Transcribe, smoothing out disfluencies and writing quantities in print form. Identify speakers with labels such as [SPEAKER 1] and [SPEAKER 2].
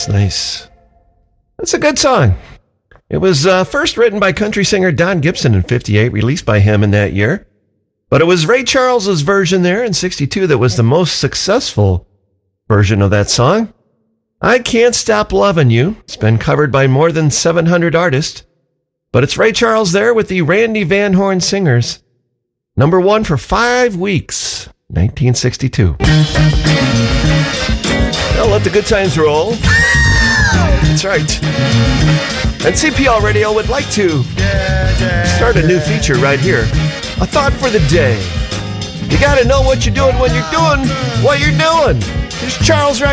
[SPEAKER 1] That's nice. That's a good song. It was first written by country singer Don Gibson in 58, released by him in that year. But it was Ray Charles's version there in 62 that was the most successful version of that song. I Can't Stop Lovin' You. It's been covered by more than 700 artists. But it's Ray Charles there with the Randy Van Horn Singers. Number 1 for 5 weeks, 1962. Well, let the good times roll. That's right. And CPL Radio would like to start a new feature right here. A thought for the day. You got to know what you're doing when you're doing what you're doing. There's Charles right